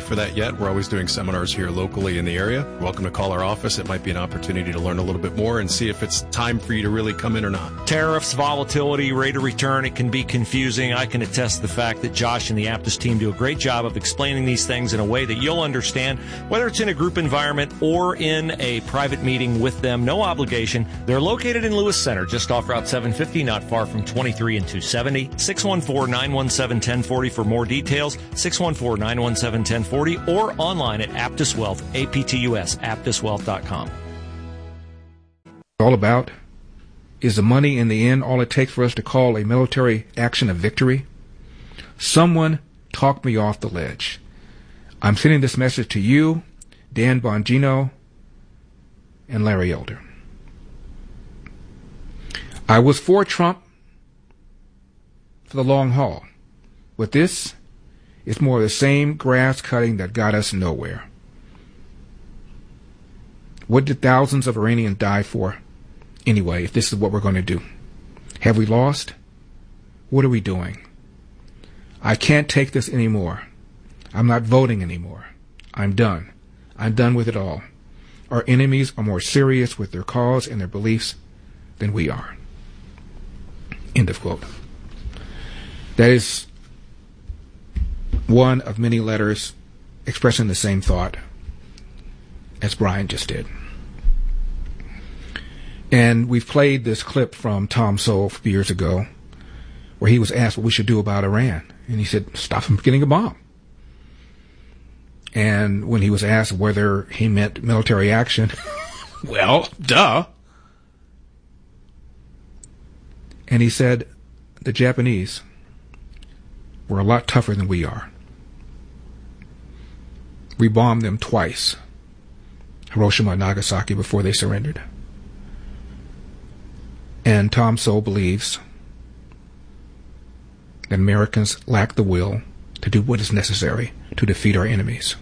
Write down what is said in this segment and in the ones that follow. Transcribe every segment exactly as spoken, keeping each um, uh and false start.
for that yet. We're always doing seminars here locally in the area. You're welcome to call our office. It might be an opportunity to learn a little bit more and see if it's time for you to really come in or not. Tariffs, volatility, rate of return, it can be confusing. I can attest to the fact that Josh and the Aptus team do a great job of explaining these things in a way that you'll understand, whether it's in a group environment or in a private meeting with them. No obligation. They're located in Lewis Center, just off Route seven fifty, not far from twenty-three and two seventy. six one four, nine one seven, one zero four zero for more details. six one four, nine one seven, one zero four zero or online at Aptus Wealth, A P T U S, aptus wealth dot com. All about is the money in the end all it takes for us to call a military action a victory? Someone talked me off the ledge. I'm sending this message to you, Dan Bongino, and Larry Elder. I was for Trump for the long haul, but this is more of the same grass cutting that got us nowhere. What did thousands of Iranians die for anyway, if this is what we're going to do? Have we lost? What are we doing? I can't take this anymore. I'm not voting anymore. I'm done. I'm done with it all. Our enemies are more serious with their cause and their beliefs than we are. End of quote. That is one of many letters expressing the same thought as Brian just did. And we've played this clip from Tom Sowell a few years ago where he was asked what we should do about Iran. And he said, stop them from getting a bomb. And when he was asked whether he meant military action, well, duh. And he said, the Japanese were a lot tougher than we are. We bombed them twice, Hiroshima and Nagasaki, before they surrendered. And Tom Sowell believes that Americans lack the will to do what is necessary to defeat our enemies.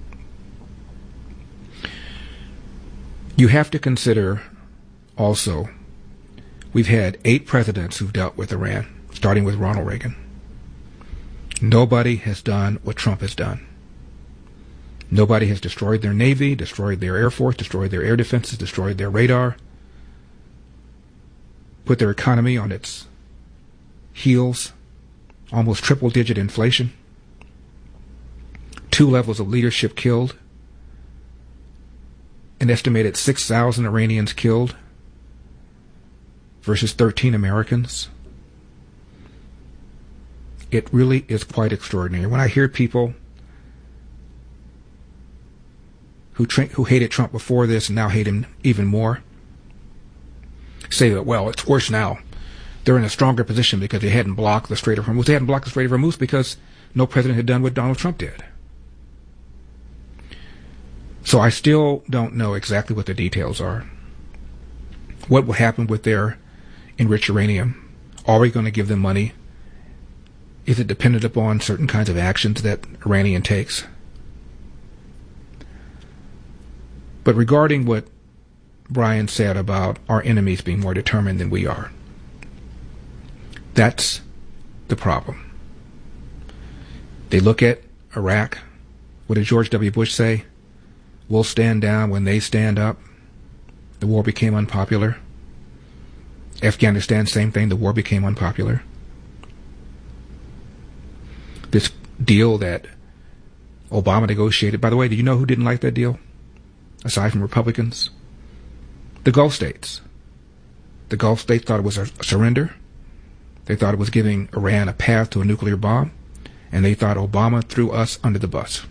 You have to consider also, we've had eight presidents who've dealt with Iran, starting with Ronald Reagan. Nobody has done what Trump has done. Nobody has destroyed their Navy, destroyed their Air Force, destroyed their air defenses, destroyed their radar, put their economy on its heels, almost triple-digit inflation, two levels of leadership killed, an estimated six thousand Iranians killed versus thirteen Americans. It really is quite extraordinary. When I hear people who tra- who hated Trump before this and now hate him even more say that, well, it's worse now. They're in a stronger position because they hadn't blocked the Strait of Hormuz. They hadn't blocked the Strait of Hormuz because no president had done what Donald Trump did. So I still don't know exactly what the details are. What will happen with their enriched uranium? Are we going to give them money? Is it dependent upon certain kinds of actions that Iranian takes? But regarding what Brian said about our enemies being more determined than we are, that's the problem. They look at Iraq. What did George W. Bush say? We'll stand down when they stand up. The war became unpopular. Afghanistan, same thing. The war became unpopular. This deal that Obama negotiated, by the way, do you know who didn't like that deal? Aside from Republicans? The Gulf states. The Gulf states thought it was a surrender. They thought it was giving Iran a path to a nuclear bomb. And they thought Obama threw us under the bus.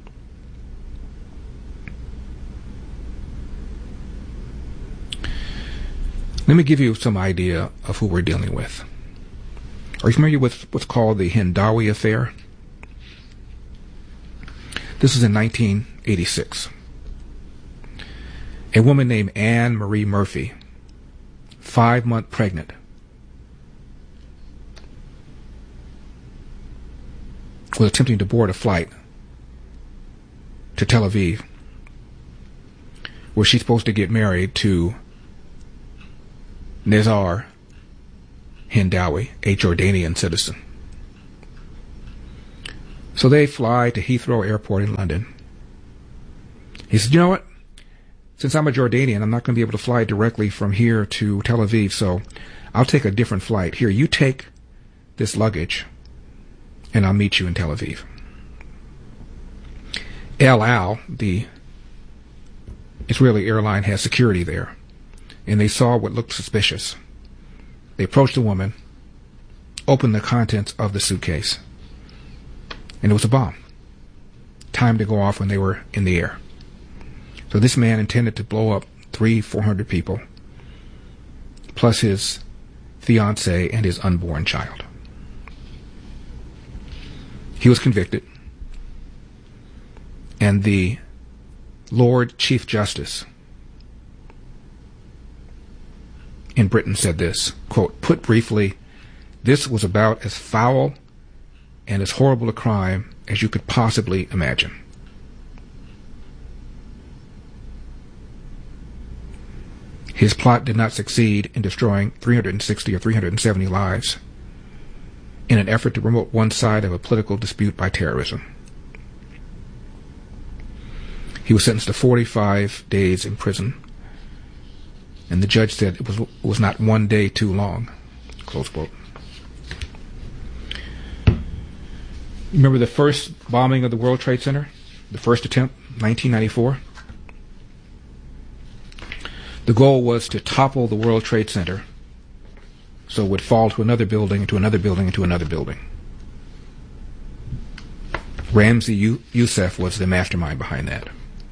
Let me give you some idea of who we're dealing with. Are you familiar with what's called the Hindawi Affair? This was in nineteen eighty-six. A woman named Anne Marie Murphy, five months pregnant, was attempting to board a flight to Tel Aviv, where she's supposed to get married to Nizar Hindawi, a Jordanian citizen. So they fly to Heathrow Airport in London. He said, you know what? Since I'm a Jordanian, I'm not going to be able to fly directly from here to Tel Aviv, so I'll take a different flight. Here, you take this luggage, and I'll meet you in Tel Aviv. El Al, the Israeli airline, has security there, and they saw what looked suspicious. They approached the woman, opened the contents of the suitcase, and it was a bomb. Timed to go off when they were in the air. So this man intended to blow up three, four hundred people, plus his fiancée and his unborn child. He was convicted, and the Lord Chief Justice in Britain said this, quote, put briefly, this was about as foul and as horrible a crime as you could possibly imagine. His plot did not succeed in destroying three hundred sixty or three hundred seventy lives in an effort to promote one side of a political dispute by terrorism. He was sentenced to forty-five days in prison, and the judge said it was, was not one day too long. Close quote. Remember the first bombing of the World Trade Center? The first attempt, nineteen ninety-four? The goal was to topple the World Trade Center so it would fall to another building, to another building, to another building. Ramzi Youssef was the mastermind behind that.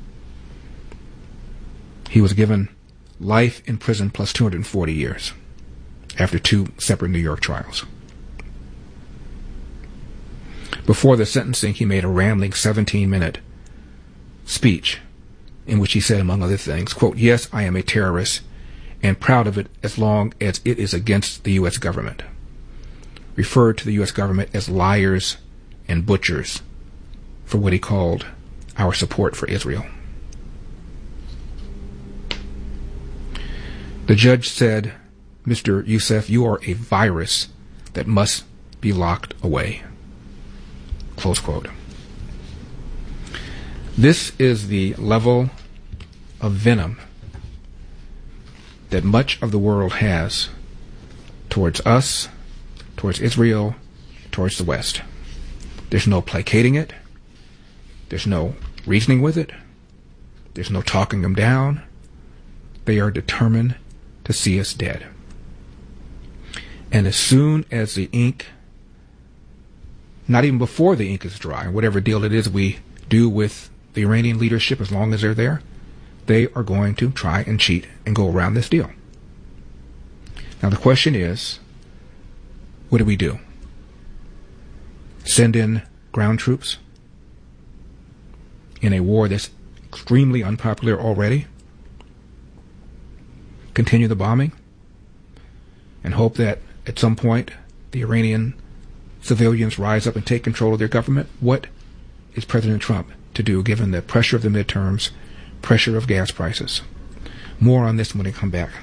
He was given life in prison plus two hundred forty years after two separate New York trials. Before the sentencing, he made a rambling seventeen-minute speech in which he said, among other things, quote, yes, I am a terrorist and proud of it as long as it is against the U S government. Referred to the U S government as liars and butchers for what he called our support for Israel. The judge said, Mister Youssef, you are a virus that must be locked away. Close quote. This is the level of venom that much of the world has towards us, towards Israel, towards the West. There's no placating it. There's no reasoning with it. There's no talking them down. They are determined to see us dead. And as soon as the ink, not even before the ink is dry, whatever deal it is we do with the Iranian leadership, as long as they're there, they are going to try and cheat and go around this deal. Now the question is, what do we do? Send in ground troops in a war that's extremely unpopular already? Continue the bombing and hope that at some point the Iranian civilians rise up and take control of their government? What is President Trump to do given the pressure of the midterms, pressure of gas prices? More on this when we come back.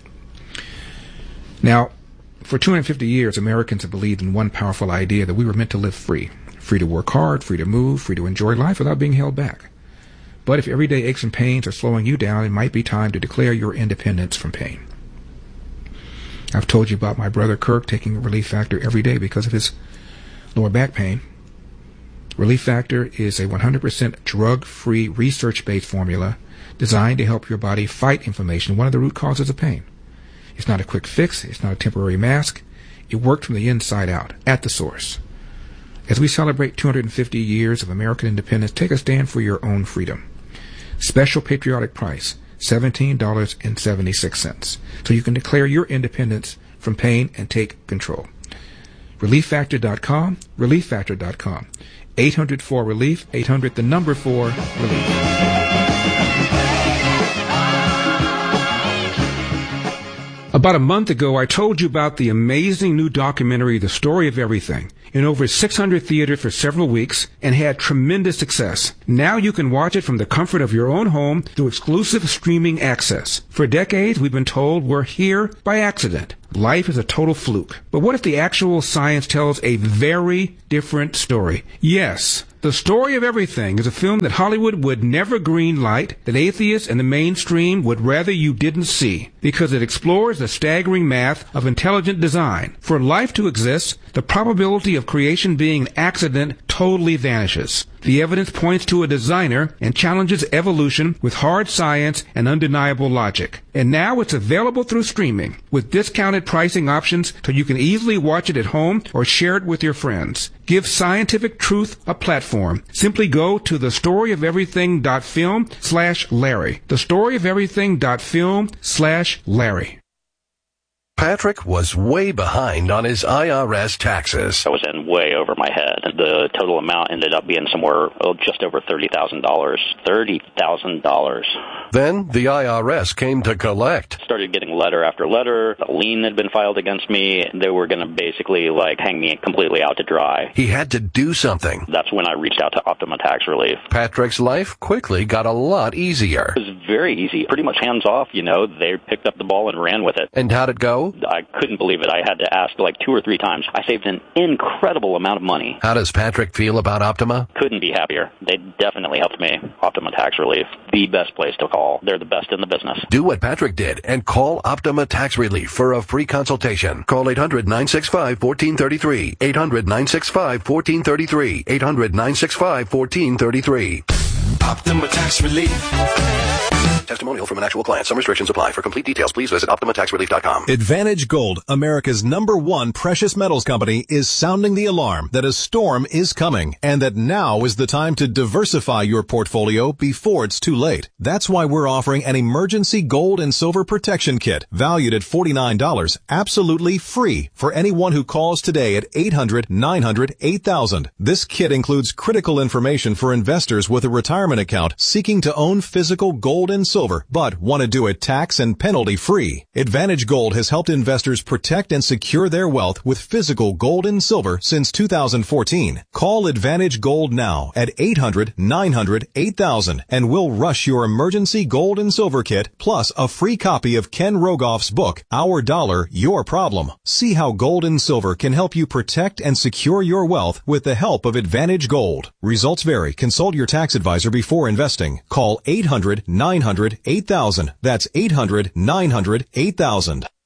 Now, for two hundred fifty years, Americans have believed in one powerful idea, that we were meant to live free. Free to work hard, free to move, free to enjoy life without being held back. But if everyday aches and pains are slowing you down, it might be time to declare your independence from pain. I've told you about my brother Kirk taking Relief Factor every day because of his lower back pain. Relief Factor is a one hundred percent drug-free, research-based formula designed to help your body fight inflammation, one of the root causes of pain. It's not a quick fix. It's not a temporary mask. It worked from the inside out, at the source. As we celebrate two hundred fifty years of American independence, take a stand for your own freedom. Special patriotic price, seventeen dollars and seventy-six cents. So you can declare your independence from pain and take control. relief factor dot com, relief factor dot com. eight hundred four relief, eight hundred the number four relief. About a month ago, I told you about the amazing new documentary, The Story of Everything, in over six hundred theaters for several weeks and had tremendous success. Now you can watch it from the comfort of your own home through exclusive streaming access. For decades, we've been told we're here by accident. life is a total fluke. But what if the actual science tells a very different story? Yes. The Story of Everything is a film that Hollywood would never green light, that atheists and the mainstream would rather you didn't see, because it explores the staggering math of intelligent design. For life to exist, the probability of creation being an accident totally vanishes. The evidence points to a designer and challenges evolution with hard science and undeniable logic. And now it's available through streaming, with discounted pricing options so you can easily watch it at home or share it with your friends. Give scientific truth a platform. Simply go to thestoryofeverything.film slash Larry. Thestoryofeverything.film slash Larry. Patrick was way behind on his I R S taxes. I was in way over my head. The total amount ended up being somewhere oh, just over thirty thousand dollars. thirty thousand dollars. Then the I R S came to collect. Started getting letter after letter. A lien had been filed against me. They were going to basically like hang me completely out to dry. He had to do something. That's when I reached out to Optima Tax Relief. Patrick's life quickly got a lot easier. It was very easy. Pretty much hands off, you know. They picked up the ball and ran with it. And how'd it go? I couldn't believe it. I had to ask like two or three times. I saved an incredible amount of money. How does Patrick feel about Optima? Couldn't be happier. They definitely helped me. Optima Tax Relief, the best place to call. They're the best in the business. Do what Patrick did and call Optima Tax Relief for a free consultation. Call eight hundred, nine six five, one four three three. eight hundred, nine six five, one four three three. eight hundred, nine six five, one four three three. Optima Tax Relief. Testimonial from an actual client. Some restrictions apply. For complete details, please visit optima tax relief dot com. Advantage Gold, America's number one precious metals company, is sounding the alarm that a storm is coming and that now is the time to diversify your portfolio before it's too late. That's why we're offering an emergency gold and silver protection kit valued at forty-nine dollars, absolutely free for anyone who calls today at eight hundred, nine hundred, eight thousand. This kit includes critical information for investors with a retirement account seeking to own physical gold and silver, but want to do it tax and penalty free. Advantage Gold has helped investors protect and secure their wealth with physical gold and silver since two thousand fourteen. Call Advantage Gold now at eight hundred, nine hundred, eight thousand and we'll rush your emergency gold and silver kit plus a free copy of Ken Rogoff's book, Our Dollar, Your Problem. See how gold and silver can help you protect and secure your wealth with the help of Advantage Gold. Results vary. Consult your tax advisor before investing. Call eight hundred, nine hundred, eight thousand. That's eight hundred, nine hundred, eight thousand.